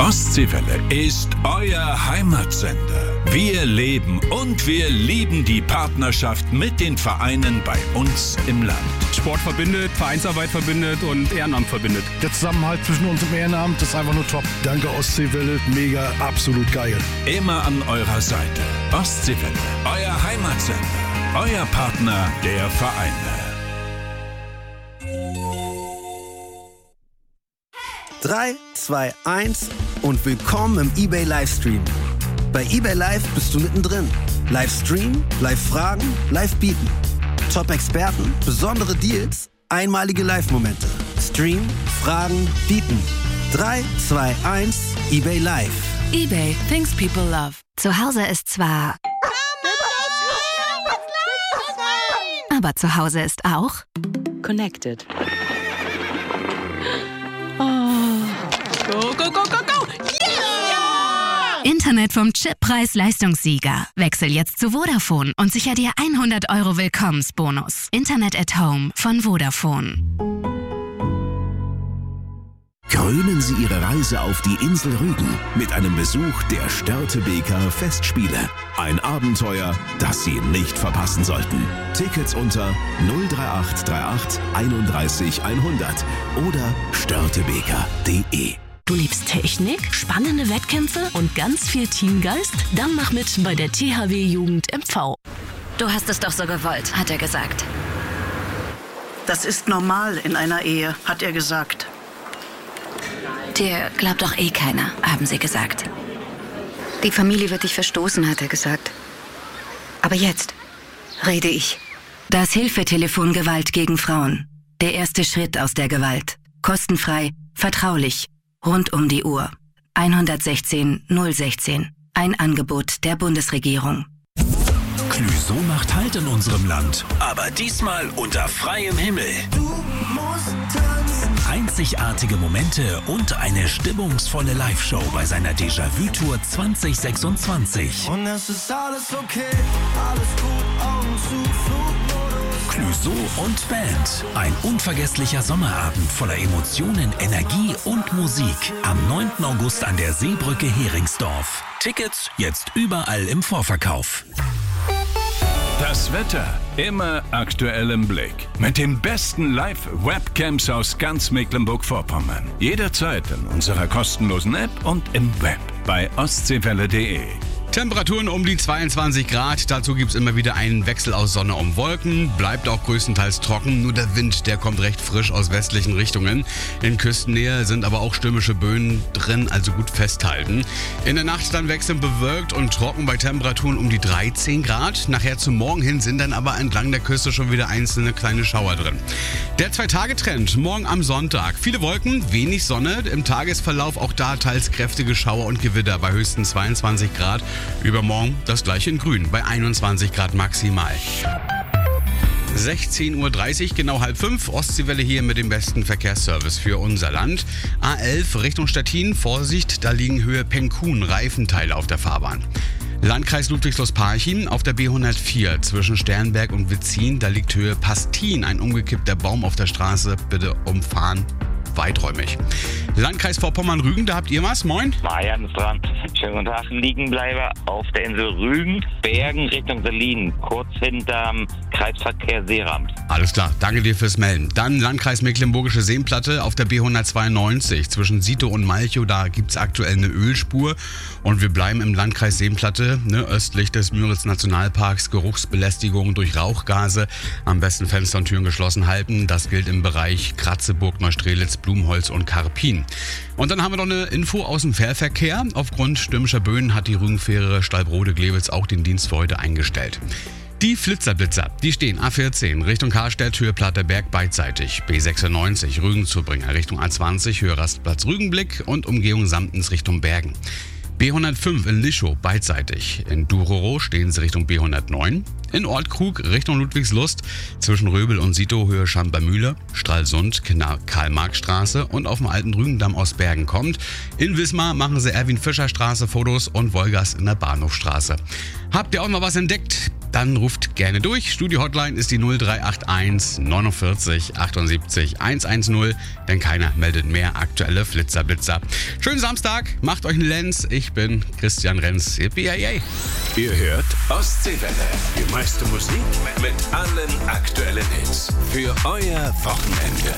Ostseewelle ist euer Heimatsender. Wir leben und wir lieben die Partnerschaft mit den Vereinen bei uns im Land. Sport verbindet, Vereinsarbeit verbindet und Ehrenamt verbindet. Der Zusammenhalt zwischen uns im Ehrenamt ist einfach nur top. Danke Ostseewelle, mega, absolut geil. Immer an eurer Seite. Ostseewelle, euer Heimatsender. Euer Partner der Vereine. 3, 2, 1 und willkommen im eBay Livestream. Bei eBay Live bist du mittendrin. Livestream, Live-Fragen, Live-Bieten. Top-Experten, besondere Deals, einmalige Live-Momente. Stream, Fragen, Bieten. 3, 2, 1, eBay Live. eBay, things people love. Zu Hause ist zwar... Aber zu Hause ist auch... Connected. Go, go, go, go, go! Yeah! Internet vom Chip-Preis-Leistungssieger. Wechsel jetzt zu Vodafone und sicher dir 100 € Willkommensbonus. Internet at Home von Vodafone. Krönen Sie Ihre Reise auf die Insel Rügen mit einem Besuch der Störtebeker Festspiele. Ein Abenteuer, das Sie nicht verpassen sollten. Tickets unter 03838 31 100 oder störtebeker.de. Du liebst Technik, spannende Wettkämpfe und ganz viel Teamgeist? Dann mach mit bei der THW Jugend MV. Du hast es doch so gewollt, hat er gesagt. Das ist normal in einer Ehe, hat er gesagt. Dir glaubt doch eh keiner, haben sie gesagt. Die Familie wird dich verstoßen, hat er gesagt. Aber jetzt rede ich. Das Hilfetelefon Gewalt gegen Frauen. Der erste Schritt aus der Gewalt. Kostenfrei, vertraulich, rund um die Uhr. 116 016. Ein Angebot der Bundesregierung. Clüso macht Halt in unserem Land, aber diesmal unter freiem Himmel. Einzigartige Momente und eine stimmungsvolle Live-Show bei seiner Déjà-vu-Tour 2026. Und es ist alles okay, alles gut, Augen zu, Flugmodus. Clüso und Band. Ein unvergesslicher Sommerabend voller Emotionen, Energie und Musik. Am 9. August an der Seebrücke Heringsdorf. Tickets jetzt überall im Vorverkauf. Das Wetter immer aktuell im Blick. Mit den besten Live-Webcams aus ganz Mecklenburg-Vorpommern. Jederzeit in unserer kostenlosen App und im Web bei ostseewelle.de. Temperaturen um die 22 Grad. Dazu gibt es immer wieder einen Wechsel aus Sonne und Wolken. Bleibt auch größtenteils trocken. Nur der Wind, der kommt recht frisch aus westlichen Richtungen. In Küstennähe sind aber auch stürmische Böen drin, also gut festhalten. In der Nacht dann wechselnd bewölkt und trocken bei Temperaturen um die 13 Grad. Nachher zum Morgen hin sind dann aber entlang der Küste schon wieder einzelne kleine Schauer drin. Der 2-Tage-Trend morgen am Sonntag. Viele Wolken, wenig Sonne. Im Tagesverlauf auch da teils kräftige Schauer und Gewitter bei höchstens 22 Grad. Übermorgen das gleiche in Grün, bei 21 Grad maximal. 16:30 Uhr, genau 4:30, Ostseewelle hier mit dem besten Verkehrsservice für unser Land. A11 Richtung Stettin, Vorsicht, da liegen Höhe Penkun Reifenteile auf der Fahrbahn. Landkreis Ludwigslust-Parchim auf der B104 zwischen Sternberg und Witzin, da liegt Höhe Pastin, ein umgekippter Baum auf der Straße, bitte umfahren. Weiträumig. Landkreis Vorpommern-Rügen, da habt ihr was? Moin. Marian ist dran. Schönen guten Tag. Liegenbleiber auf der Insel Rügen, Bergen Richtung Berlin, kurz hinterm Kreisverkehr Seeramt. Alles klar, danke dir fürs Melden. Dann Landkreis Mecklenburgische Seenplatte auf der B192 zwischen Sito und Malchow, da gibt's aktuell eine Ölspur. Und wir bleiben im Landkreis Seenplatte, östlich des Müritz-Nationalparks, Geruchsbelästigung durch Rauchgase. Am besten Fenster und Türen geschlossen halten. Das gilt im Bereich Kratzeburg, Neustrelitz, Blumholz und Karpin. Und dann haben wir noch eine Info aus dem Fährverkehr. Aufgrund stürmischer Böen hat die Rügenfähre Stalbrode-Glewitz auch den Dienst für heute eingestellt. Die Flitzerblitzer, die stehen A14 Richtung Karstedt, Höhe Platterberg beidseitig. B96 Rügen-Zubringer Richtung A20, Höhe Rastplatz Rügenblick und Umgehung Samtens Richtung Bergen. B105 in Lischow beidseitig. In Duroro stehen sie Richtung B109. In Ortkrug Richtung Ludwigslust zwischen Röbel und Sito Höhe Schampermühle, Stralsund, Karl-Marx-Straße und auf dem alten Rügendamm aus Bergen kommt. In Wismar machen sie Erwin-Fischer-Straße Fotos und Wolgast in der Bahnhofstraße. Habt ihr auch noch was entdeckt? dann ruft gerne durch. Studio-Hotline ist die 0381 49 78 110, denn keiner meldet mehr aktuelle Flitzer-Blitzer. Schönen Samstag, macht euch einen Lenz. Ich bin Christian Renz. Yippie-yay. Ihr hört Ostseewelle. Die meiste Musik mit allen aktuellen Hits. Für euer Wochenende.